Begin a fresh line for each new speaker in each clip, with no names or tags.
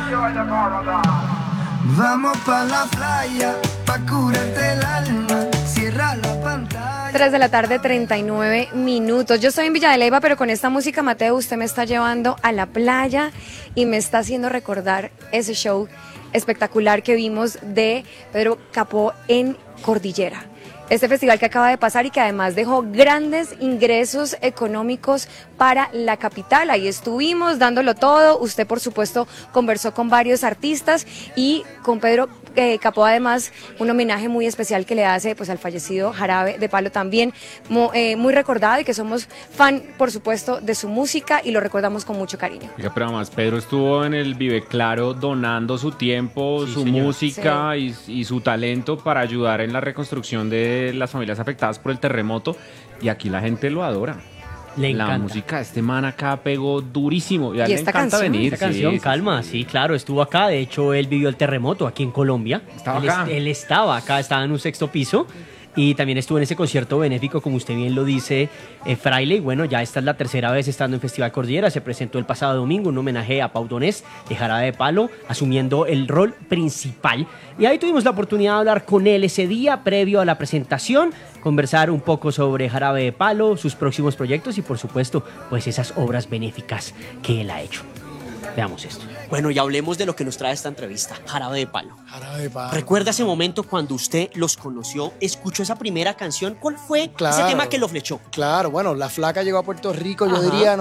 Vamos pa' la playa, pa' curarte el alma, cierra la pantalla.
3 de la tarde, 39 minutos. Yo estoy en Villa de Leyva, pero con esta música, Mateo, usted me está llevando a la playa y me está haciendo recordar ese show espectacular que vimos de Pedro Capó en Cordillera. Este festival que acaba de pasar y que además dejó grandes ingresos económicos para la capital. Ahí estuvimos dándolo todo. Usted, por supuesto, conversó con varios artistas y con Pedro Capó, además, un homenaje muy especial que le hace pues al fallecido Jarabe de Palo, también muy recordado, y que somos fan, por supuesto, de su música y lo recordamos con mucho cariño.
Oiga, pero además Pedro estuvo en el Vive Claro donando su tiempo,
Sí,
su
señor.
música y su talento para ayudar en la reconstrucción de las familias afectadas por el terremoto, y aquí la gente lo adora.
Le encanta.
La música de este man acá pegó durísimo. Y a él
Y
le
esta
encanta
canción,
venir.
Esta canción,
sí,
Calma, sí, claro, estuvo acá. De hecho, él vivió el terremoto aquí en Colombia.
Estaba
Él
acá.
Él estaba acá, estaba en un sexto piso. Y también estuvo en ese concierto benéfico, como usted bien lo dice, Fraile. Y bueno, ya esta es la tercera vez estando en Festival Cordillera. Se presentó el pasado domingo un homenaje a Pau Donés de Jarabe de Palo, asumiendo el rol principal. Y ahí tuvimos la oportunidad de hablar con él ese día, previo a la presentación, conversar un poco sobre Jarabe de Palo, sus próximos proyectos y, por supuesto, pues esas obras benéficas que él ha hecho. Veamos esto.
Bueno, y hablemos de lo que nos trae esta entrevista, Jarabe de Palo.
Jarabe de Palo.
¿Recuerda ese momento cuando usted los conoció, escuchó esa primera canción? ¿Cuál fue ese
Claro.
tema que lo flechó?
Claro, bueno, La Flaca llegó a Puerto Rico, yo
Ajá.
diría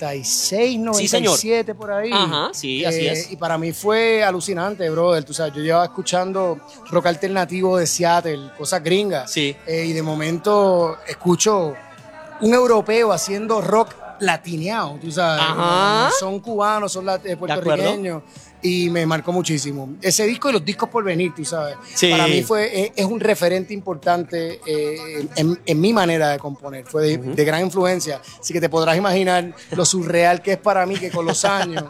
96,
Sí, señor.
97 por ahí.
Ajá, sí, así es.
Y para mí fue alucinante, brother. Tú sabes, yo llevaba escuchando rock alternativo de Seattle, cosas gringas.
Sí.
Y de momento escucho un europeo haciendo rock latineado, tú sabes.
Ajá.
Son cubanos, son puertorriqueños. Y me marcó muchísimo. Ese disco y los discos por venir, tú sabes.
Sí.
Para mí es un referente importante en mi manera de componer. Fue de gran influencia. Así que te podrás imaginar lo surreal que es para mí que con los años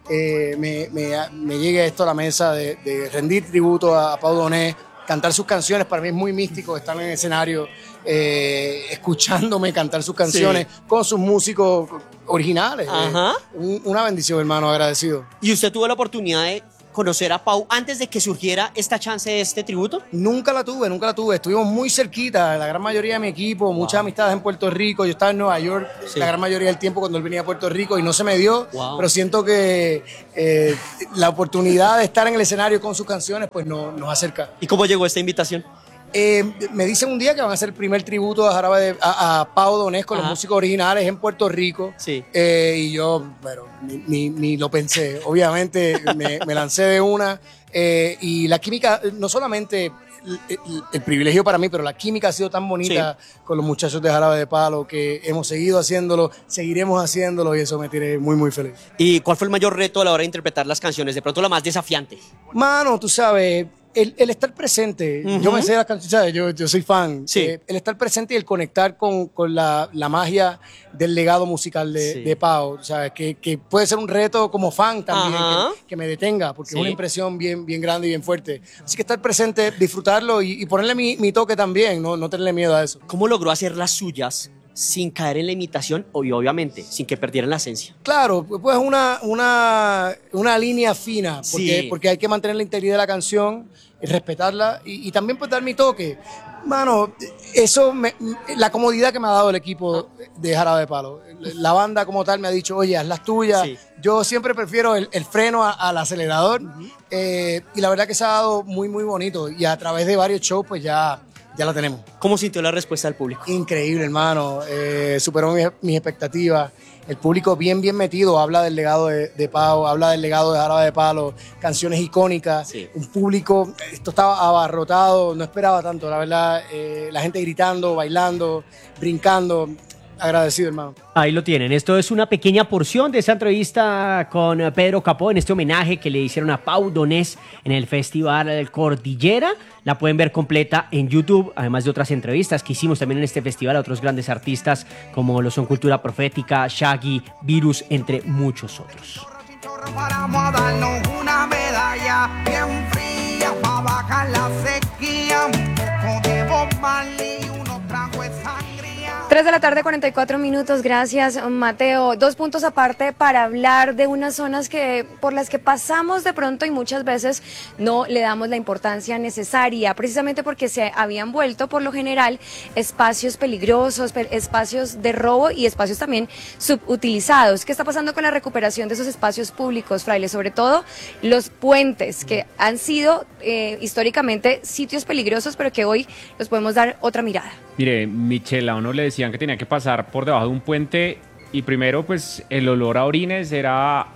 me llegue esto a la mesa de rendir tributo a Pau Donés, cantar sus canciones. Para mí es muy místico estar en el escenario escuchándome cantar sus canciones con sus músicos originales.
Ajá.
Una bendición, hermano, agradecido.
¿Y usted tuvo la oportunidad de conocer a Pau antes de que surgiera esta chance de este tributo?
Nunca la tuve. Estuvimos muy cerquita, la gran mayoría de mi equipo, muchas amistades en Puerto Rico. Yo estaba en Nueva York la gran mayoría del tiempo cuando él venía a Puerto Rico y no se me dio, pero siento que la oportunidad de estar en el escenario con sus canciones pues nos acerca.
¿Y cómo llegó esta invitación?
Me dicen un día que van a hacer el primer tributo a Pau Donés con los músicos originales en Puerto Rico.
Sí.
Y yo, bueno, ni lo pensé. Obviamente me lancé de una. Y la química, no solamente el privilegio para mí, pero la química ha sido tan bonita con los muchachos de Jarabe de Palo que hemos seguido haciéndolo, seguiremos haciéndolo y eso me tiene muy, muy feliz.
¿Y cuál fue el mayor reto a la hora de interpretar las canciones? De pronto la más desafiante.
Mano, tú sabes, el estar presente, yo me sé las canciones, ¿sabes? Yo soy fan.
Sí.
El estar presente y el conectar con la magia del legado musical de Pau, ¿sabes? Que puede ser un reto como fan también, que me detenga, porque es una impresión bien, bien grande y bien fuerte. Así que estar presente, disfrutarlo y ponerle mi toque también, no tenerle miedo a eso.
¿Cómo logró hacer las suyas sin caer en la imitación y obviamente sin que perdieran la esencia?
Claro, pues una línea fina, porque hay que mantener la integridad de la canción, respetarla y también pues dar mi toque. Mano, la comodidad que me ha dado el equipo de Jarabe de Palo. La banda como tal me ha dicho, oye, haz las tuyas.
Sí.
Yo siempre prefiero el freno al acelerador y la verdad que se ha dado muy, muy bonito y a través de varios shows pues ya la tenemos.
¿Cómo sintió la respuesta del público?
Increíble, hermano. Superó mis expectativas. El público bien metido, habla del legado de Pau, habla del legado de Jarabe de Palo, canciones icónicas.
Sí.
Un público, esto estaba abarrotado, no esperaba tanto, la verdad. La gente gritando, bailando, brincando. Agradecido, hermano.
Ahí lo tienen. Esto es una pequeña porción de esa entrevista con Pedro Capó en este homenaje que le hicieron a Pau Donés en el Festival Cordillera. La pueden ver completa en YouTube, además de otras entrevistas que hicimos también en este festival a otros grandes artistas como lo son Cultura Profética, Shaggy, Virus, entre muchos otros.
Vamos a darnos una medalla bien fría para bajar la sequía. Un poco de Bob Marley y unos tragos de sangría.
3 de la tarde, 44 minutos. Gracias, Mateo. 2 puntos aparte para hablar de unas zonas por las que pasamos de pronto y muchas veces no le damos la importancia necesaria, precisamente porque se habían vuelto, por lo general, espacios peligrosos, espacios de robo y espacios también subutilizados. ¿Qué está pasando con la recuperación de esos espacios públicos, Fraile? Sobre todo los puentes, que han sido históricamente sitios peligrosos, pero que hoy los podemos dar otra mirada.
Mire, Michelle, a uno le decían que tenía que pasar por debajo de un puente y primero pues el olor a orines era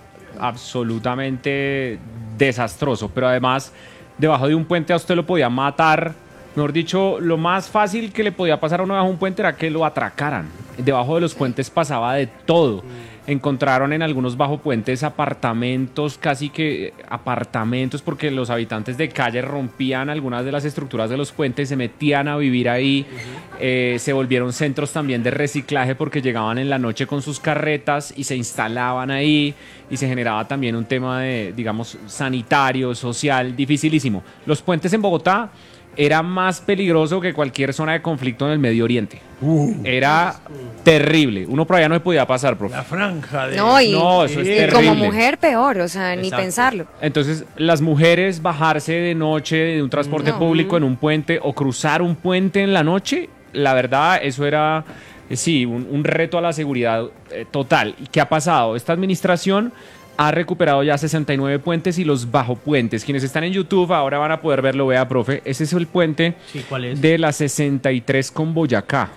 absolutamente desastroso, pero además debajo de un puente a usted lo podía matar. Mejor dicho, lo más fácil que le podía pasar a uno debajo de un puente era que lo atracaran. Debajo de los puentes pasaba de todo. Encontraron en algunos bajo puentes apartamentos, casi que apartamentos, porque los habitantes de calle rompían algunas de las estructuras de los puentes, se metían a vivir ahí, se volvieron centros también de reciclaje porque llegaban en la noche con sus carretas y se instalaban ahí y se generaba también un tema de, digamos, sanitario, social, dificilísimo. Los puentes en Bogotá era más peligroso que cualquier zona de conflicto en el Medio Oriente. Era terrible. Uno por allá no se podía pasar, profe.
La franja de...
No,
eso es
y
terrible.
como mujer peor, o sea, ni
Exacto.
pensarlo.
Entonces, las mujeres bajarse de noche de un transporte público en un puente o cruzar un puente en la noche, la verdad, eso era, sí, un reto a la seguridad total. ¿Y qué ha pasado? Esta administración ha recuperado ya 69 puentes y los bajopuentes. Quienes están en YouTube ahora van a poder verlo, vea, profe. Ese es el puente
Sí, ¿cuál es?
de la 63 con Boyacá.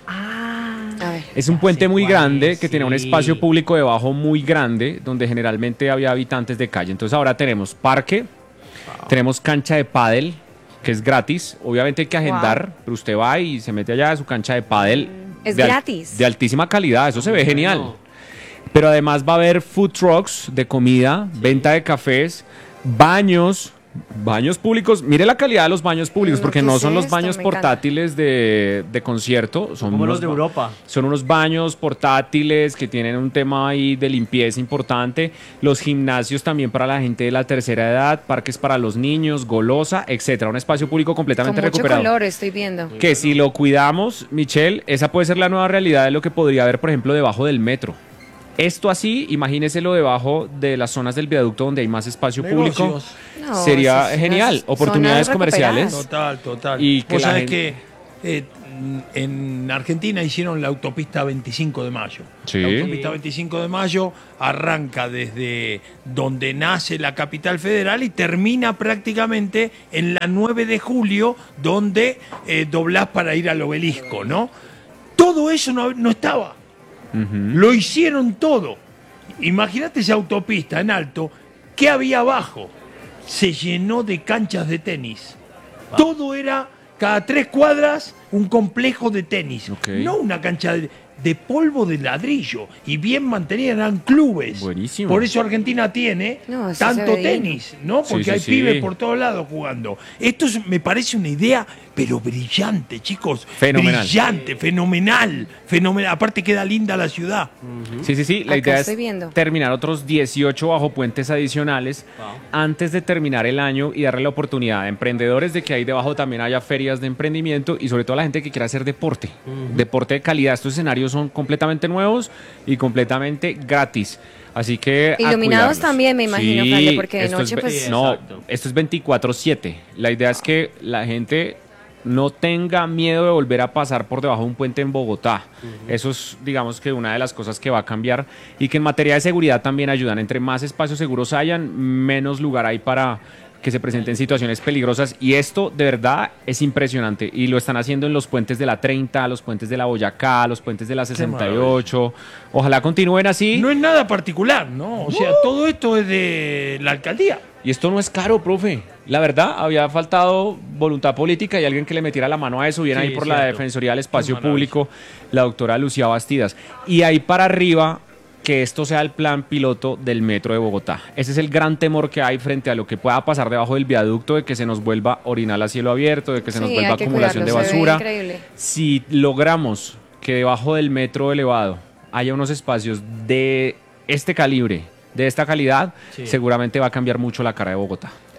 A ver.
Es un
Ya
puente
sé
muy
cuál
grande
es,
que tenía un
sí.
espacio público debajo muy grande donde generalmente había habitantes de calle. Entonces ahora tenemos parque, tenemos cancha de pádel que es gratis. Obviamente hay que agendar, pero usted va y se mete allá a su cancha de pádel.
Es
de
gratis.
de altísima calidad, eso se ve genial. Pero además va a haber food trucks de comida, venta de cafés, baños públicos. Mire la calidad de los baños públicos,
No,
porque
¿qué
no
es
son los
esto?
baños
Me encanta.
portátiles de concierto, son
Como
unos
los de
ba-
Europa.
Son unos baños portátiles que tienen un tema ahí de limpieza importante. Los gimnasios también para la gente de la tercera edad, parques para los niños, golosa, etcétera. Un espacio público
Con
completamente
mucho
recuperado.
color estoy viendo.
Que si lo cuidamos, Michelle, esa puede ser la nueva realidad de lo que podría haber, por ejemplo, debajo del metro. Esto así, imagíneselo debajo de las zonas del viaducto donde hay más espacio público.
Negocios.
No,
Sería
esas
genial.
zonas
Oportunidades comerciales.
recuperadas.
Total.
Y que
Vos
la
sabés
gente-
que en Argentina hicieron la autopista 25 de mayo.
Sí.
La autopista 25 de mayo arranca desde donde nace la capital federal y termina prácticamente en la 9 de julio, donde doblás para ir al obelisco, ¿no? Todo eso no estaba. Lo hicieron todo. Imagínate esa autopista en alto. ¿Qué había abajo? Se llenó de canchas de tenis. Todo era, cada 3 cuadras, un complejo de tenis.
Ok.
No una cancha de polvo de ladrillo. Y bien mantenida, eran clubes.
Buenísimo.
Por eso Argentina tiene
No, eso
tanto
se ve digno.
tenis, ¿no?
Sí,
Porque
sí,
hay
sí.
pibes por todos lados jugando. Esto me parece una idea, pero brillante, chicos.
Fenomenal.
Brillante, fenomenal. Aparte queda linda la ciudad.
Sí. La
Acá
idea
estoy
es
viendo.
terminar otros 18 bajopuentes adicionales antes de terminar el año y darle la oportunidad a emprendedores de que ahí debajo también haya ferias de emprendimiento y sobre todo a la gente que quiera hacer deporte. Deporte de calidad. Estos escenarios son completamente nuevos y completamente gratis. Así que a
Iluminados
cuidarlos.
también, me imagino,
Sí,
Fraile, porque de
esto
noche,
es,
pues-
no,
Exacto.
esto es 24/7. La idea es que la gente no tenga miedo de volver a pasar por debajo de un puente en Bogotá. Eso es, digamos, que una de las cosas que va a cambiar y que en materia de seguridad también ayudan. Entre más espacios seguros hayan, menos lugar hay para que se presenten situaciones peligrosas. Y esto, de verdad, es impresionante. Y lo están haciendo en los puentes de la 30, los puentes de la Boyacá, los puentes de la 68. Ojalá continúen así.
No es nada particular, ¿no? O sea, todo esto es de la alcaldía.
Y esto no es caro, profe. La verdad, había faltado voluntad política y alguien que le metiera la mano a eso. Viene
Sí,
ahí por
es
la
cierto.
Defensoría del Espacio
Qué maravilla.
Público, la doctora Lucía Bastidas. Y ahí para arriba, que esto sea el plan piloto del Metro de Bogotá. Ese es el gran temor que hay frente a lo que pueda pasar debajo del viaducto, de que se nos vuelva orinal a cielo abierto, de que se nos
Sí,
vuelva
hay que
acumulación de
cuidarlo, se ve
basura.
increíble.
Si logramos que debajo del metro elevado haya unos espacios de este calibre, de esta calidad,
Sí.
seguramente va a cambiar mucho la cara de Bogotá.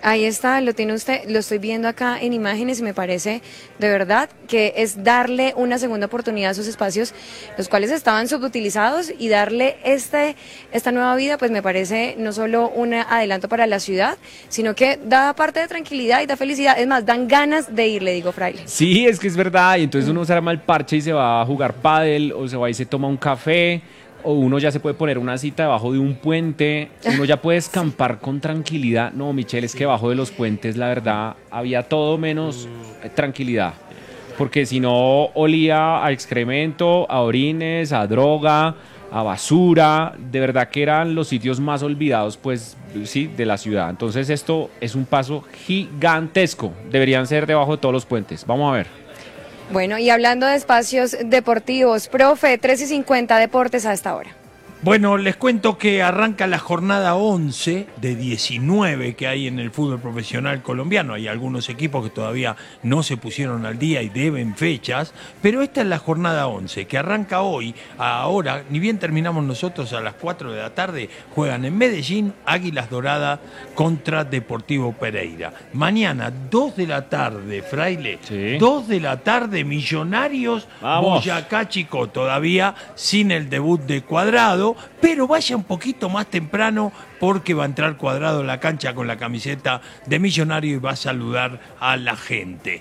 Ahí está, lo tiene usted, lo estoy viendo acá en imágenes y me parece de verdad que es darle una segunda oportunidad a esos espacios, los cuales estaban subutilizados, y darle esta nueva vida, pues me parece no solo un adelanto para la ciudad, sino que da parte de tranquilidad y da felicidad. Es más, dan ganas de ir, le digo, Fraile.
Sí, es que es verdad, y entonces uno se arma el parche y se va a jugar pádel, o se va y se toma un café, o uno ya se puede poner una cita debajo de un puente, uno ya puede escampar con tranquilidad. No, Michelle, es que debajo de los puentes, la verdad, había todo menos tranquilidad. Porque si no, olía a excremento, a orines, a droga, a basura. De verdad que eran los sitios más olvidados, pues, sí, de la ciudad. Entonces esto es un paso gigantesco. Deberían ser debajo de todos los puentes. Vamos a ver.
Bueno, y hablando de espacios deportivos, profe, 3:50 deportes a esta hora.
Bueno, les cuento que arranca la jornada 11 de 19 que hay en el fútbol profesional colombiano. Hay algunos equipos que todavía no se pusieron al día y deben fechas, pero esta es la jornada 11 que arranca hoy. Ahora, ni bien terminamos nosotros a las 4 de la tarde, juegan en Medellín Águilas Doradas contra Deportivo Pereira. Mañana, 2 de la tarde, Fraile,
Sí.
2 de la tarde, Millonarios,
Vamos.
Boyacá Chico, todavía sin el debut de Cuadrado, pero vaya un poquito más temprano porque va a entrar Cuadrado en la cancha con la camiseta de Millonario y va a saludar a la gente.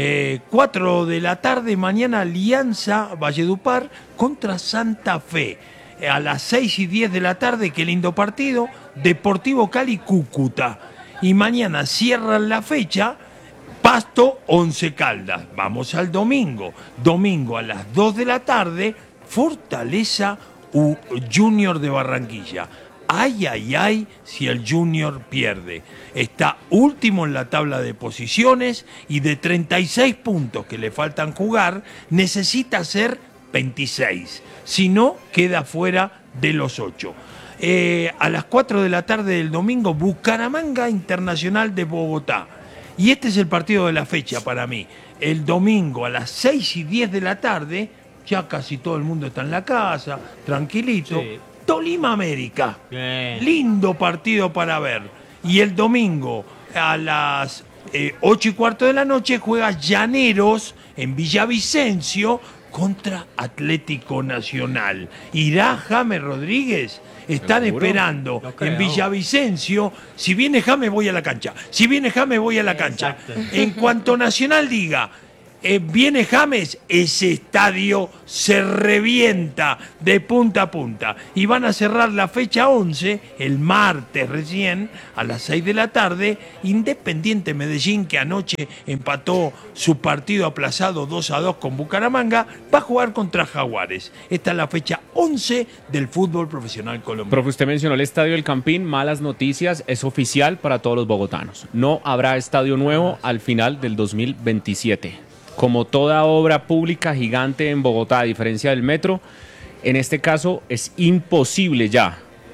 4 de la tarde mañana, Alianza Valledupar contra Santa Fe. A las 6:10 de la tarde, qué lindo partido, Deportivo Cali Cúcuta. Y mañana cierran la fecha Pasto, Once Caldas. Vamos al domingo. Domingo a las 2 de la tarde, Fortaleza Junior de Barranquilla. Ay, ay, ay, si el Junior pierde. Está último en la tabla de posiciones y de 36 puntos que le faltan jugar, necesita hacer 26. Si no, queda fuera de los 8. A las 4 de la tarde del domingo, Bucaramanga Internacional de Bogotá. Y este es el partido de la fecha para mí. El domingo a las 6:10 de la tarde, ya casi todo el mundo está en la casa, tranquilito.
Sí.
Tolima América.
Bien.
Lindo partido para ver. Y el domingo a las 8:15 de la noche juega Llaneros en Villavicencio contra Atlético Nacional. ¿Irá James Rodríguez? Están
¿Seguro?
esperando
No creo.
en Villavicencio. Si viene James, voy a la cancha. Si viene James, voy a la cancha.
Exacto.
En cuanto Nacional diga, viene James, ese estadio se revienta de punta a punta. Y van a cerrar la fecha 11, el martes recién, a las 6 de la tarde, Independiente Medellín, que anoche empató su partido aplazado 2-2 con Bucaramanga, va a jugar contra Jaguares. Esta es la fecha 11 del fútbol profesional colombiano.
Profe, usted mencionó el Estadio del Campín, malas noticias, es oficial para todos los bogotanos. No habrá estadio nuevo al final del 2027. Como toda obra pública gigante en Bogotá, a diferencia del metro, en este caso es imposible ya,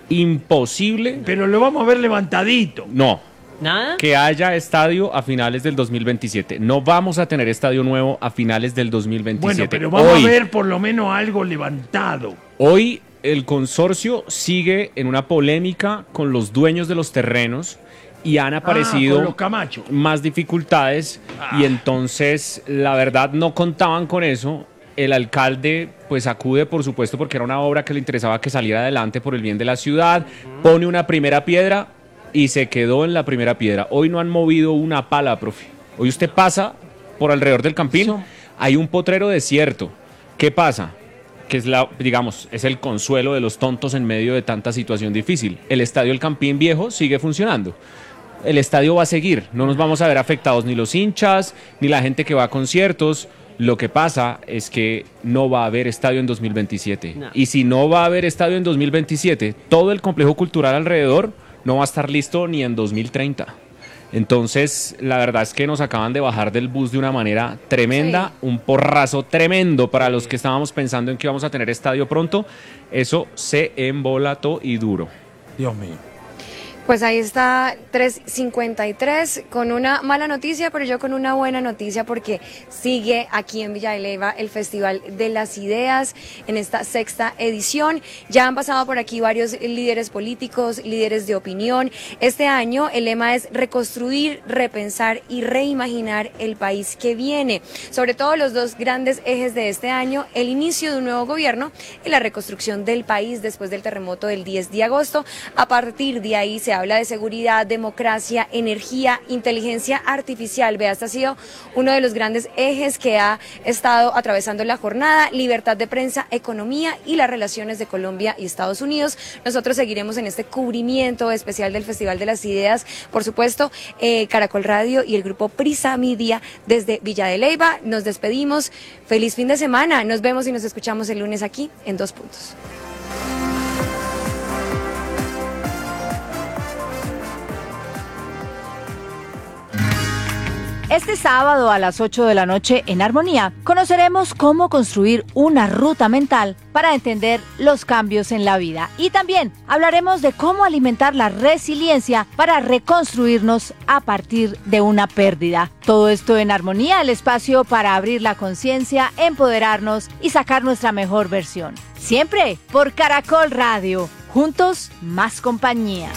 imposible,
Pero lo vamos a ver levantadito.
no,
¿Nada?
que haya estadio a finales del 2027. No vamos a tener estadio nuevo a finales del 2027.
Bueno, pero vamos
Hoy-
a ver por lo menos algo levantado.
Hoy el consorcio sigue en una polémica con los dueños de los terrenos y han aparecido
con los Camacho.
más dificultades y entonces la verdad no contaban con eso. El alcalde pues acude, por supuesto, porque era una obra que le interesaba que saliera adelante por el bien de la ciudad, pone una primera piedra y se quedó en la primera piedra. Hoy no han movido una pala, profe. Hoy usted pasa por alrededor del Campín, hay un potrero desierto. ¿Qué pasa? Que es digamos, es el consuelo de los tontos en medio de tanta situación difícil. El estadio El Campín Viejo sigue funcionando. El estadio va a seguir, no nos vamos a ver afectados ni los hinchas, ni la gente que va a conciertos. Lo que pasa es que no va a haber estadio en 2027.
No.
Y si no va a haber estadio en 2027, todo el complejo cultural alrededor no va a estar listo ni en 2030. Entonces, la verdad es que nos acaban de bajar del bus de una manera tremenda, un porrazo tremendo para los que estábamos pensando en que íbamos a tener estadio pronto. Eso se embolató y duro.
Dios mío.
Pues ahí está 3:53 con una mala noticia, pero yo con una buena noticia porque sigue aquí en Villa de Leyva el Festival de las Ideas en esta 6ª edición. Ya han pasado por aquí varios líderes políticos, líderes de opinión. Este año el lema es reconstruir, repensar y reimaginar el país que viene. Sobre todo los dos grandes ejes de este año, el inicio de un nuevo gobierno y la reconstrucción del país después del terremoto del 10 de agosto. A partir de ahí se habla de seguridad, democracia, energía, inteligencia artificial. Vea, este ha sido uno de los grandes ejes que ha estado atravesando la jornada, libertad de prensa, economía y las relaciones de Colombia y Estados Unidos. Nosotros seguiremos en este cubrimiento especial del Festival de las Ideas, por supuesto, Caracol Radio y el grupo Prisa Media desde Villa de Leyva. Nos despedimos, feliz fin de semana, nos vemos y nos escuchamos el lunes aquí en 2 Puntos.
Este sábado a las 8 de la noche en Armonía conoceremos cómo construir una ruta mental para entender los cambios en la vida. Y también hablaremos de cómo alimentar la resiliencia para reconstruirnos a partir de una pérdida. Todo esto en Armonía, el espacio para abrir la conciencia, empoderarnos y sacar nuestra mejor versión. Siempre por Caracol Radio. Juntos, más compañía.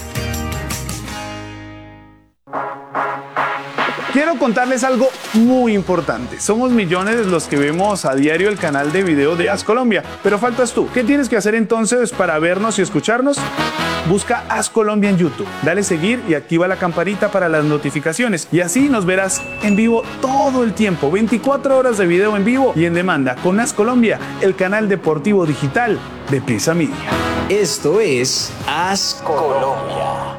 Quiero contarles algo muy importante. Somos millones los que vemos a diario el canal de video de As Colombia, pero faltas tú. ¿Qué tienes que hacer entonces para vernos y escucharnos? Busca As Colombia en YouTube, dale seguir y activa la campanita para las notificaciones y así nos verás en vivo todo el tiempo, 24 horas de video en vivo y en demanda con As Colombia, el canal deportivo digital de Prisa Media.
Esto es As Colombia.